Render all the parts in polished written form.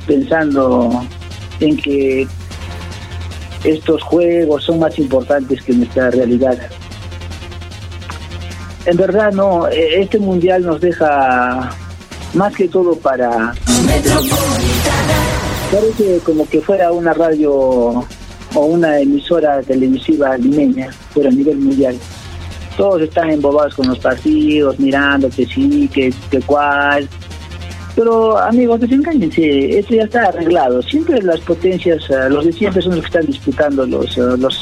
pensando en que estos juegos son más importantes que nuestra realidad. En verdad, no, este mundial nos deja más que todo para... Parece como que fuera una radio o una emisora televisiva limeña, pero a nivel mundial. Todos están embobados con los partidos, mirando que sí, que cuál. Pero, amigos, desengáñense, esto ya está arreglado. Siempre las potencias, los de siempre son los que están disputando los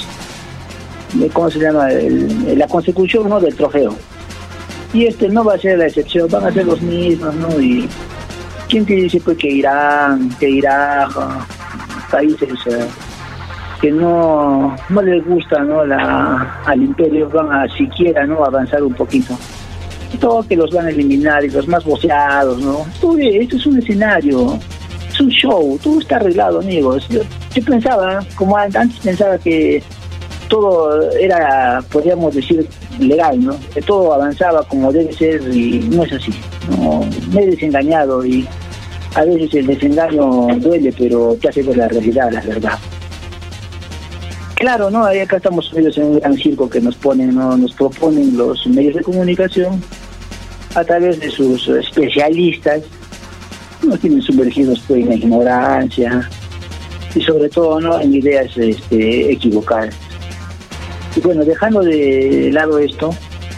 ¿cómo se llama? La consecución, ¿no?, del trofeo. Y este no va a ser la excepción, van a ser los mismos, ¿no? Y ¿quién te dice pues que Irán, Irak, países que no les gusta, ¿no?, al imperio, van a siquiera, ¿no?, avanzar un poquito? Todo que los van a eliminar, y los más voceados, ¿no? Todo esto es un escenario, es un show, todo está arreglado, amigos. Yo pensaba, como antes pensaba que todo era, podríamos decir, legal, ¿no? Que todo avanzaba como debe ser, y no es así. No, me he desengañado, y a veces el desengaño duele, pero te hace ver la realidad, la verdad. Claro, ¿no? Ahí acá estamos sumidos en un gran circo que nos ponen, ¿no?, nos proponen los medios de comunicación a través de sus especialistas. Nos tienen sumergidos pues en la ignorancia y sobre todo, ¿no?, en ideas equivocadas. Y bueno, dejando de lado esto,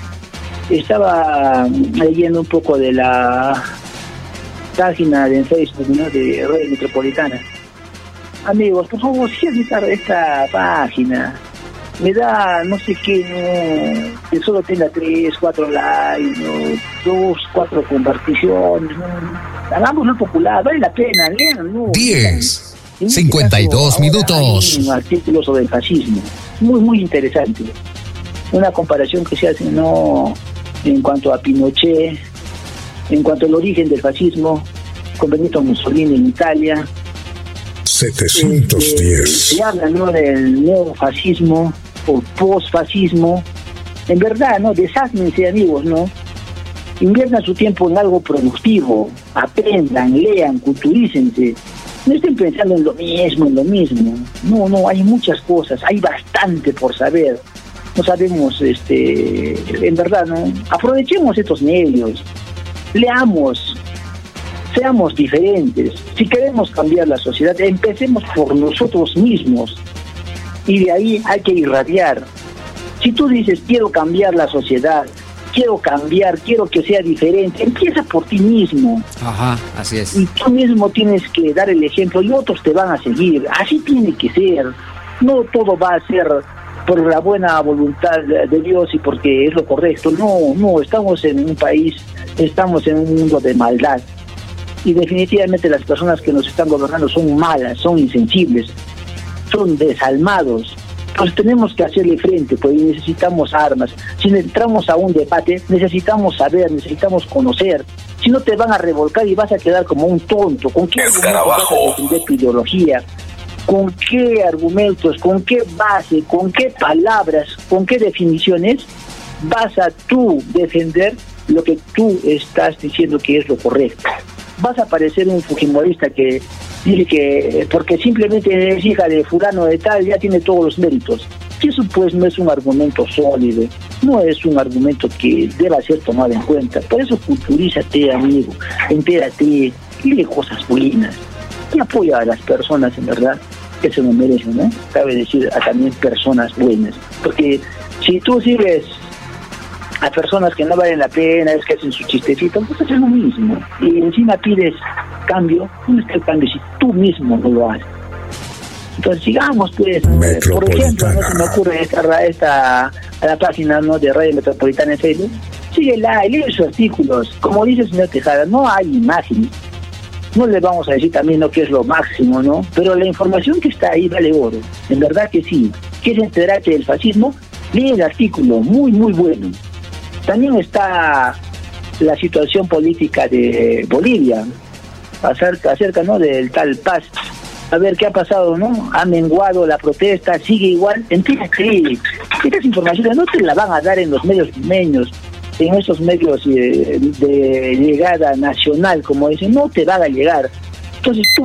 estaba leyendo un poco de la página de Facebook, ¿no?, de Radio Metropolitana. Amigos, por favor, sigan esta página. Me da no sé qué, ¿no?, que solo tenga 3, 4 likes, ¿no?, 2, 4 comparticiones, ¿no? Hagámoslo popular, vale la pena, lean, ¿no? 10, 52 minutos. Hay un artículo sobre el fascismo, muy interesante. Una comparación que se hace, ¿no?, en cuanto a Pinochet, en cuanto al origen del fascismo, con Benito Mussolini en Italia. 710. Se habla, ¿no?, del neofascismo o posfascismo. En verdad, ¿no?, desháznense, amigos, ¿no? Inviertan su tiempo en algo productivo, aprendan, lean, culturícense. No estén pensando en lo mismo. No, hay muchas cosas, hay bastante por saber. No sabemos, en verdad, ¿no? Aprovechemos estos medios, leamos, seamos diferentes. Si queremos cambiar la sociedad, empecemos por nosotros mismos, y de ahí hay que irradiar. Si tú dices, quiero cambiar la sociedad, quiero que sea diferente, empieza por ti mismo. Ajá, así es. Y tú mismo tienes que dar el ejemplo y otros te van a seguir. Así tiene que ser. No todo va a ser por la buena voluntad de Dios y porque es lo correcto. No, estamos en un país, estamos en un mundo de maldad. Y definitivamente las personas que nos están gobernando son malas, son insensibles, son desalmados. Pues tenemos que hacerle frente, pues necesitamos armas. Si entramos a un debate, necesitamos saber, necesitamos conocer. Si no, te van a revolcar y vas a quedar como un tonto. ¿Con qué argumentos vas a defender tu ideología? ¿Con qué argumentos, con qué base, con qué palabras, con qué definiciones vas a tú defender lo que tú estás diciendo que es lo correcto? Vas a parecer un fujimorista que dice que porque simplemente es hija de fulano de tal ya tiene todos los méritos. Y eso pues no es un argumento sólido, no es un argumento que deba ser tomado en cuenta. Por eso culturízate, amigo, entérate, lee cosas buenas y apoya a las personas en verdad que se lo merecen, ¿no? Cabe decir a también personas buenas, porque si tú sigues a personas que no valen la pena, es que hacen su chistecito, pues hacen lo mismo. Y encima pides cambio. ¿Dónde está el cambio si tú mismo no lo haces? Entonces sigamos, pues. Por ejemplo, no se me ocurre a la página, ¿no?, de Radio Metropolitana en Facebook. Síguela, lee sus artículos. Como dice el señor Tejada, no hay imágenes. No le vamos a decir también lo que es lo máximo, ¿no? Pero la información que está ahí vale oro. En verdad que sí. ¿Quieres enterarte del fascismo? Lee el artículo, muy bueno. También está la situación política de Bolivia, acerca, ¿no?, del tal Paz. A ver qué ha pasado, ¿no? Ha menguado la protesta, sigue igual. Entérate. Estas informaciones no te las van a dar en los medios limeños, en esos medios de llegada nacional, como dicen, no te van a llegar. Entonces tú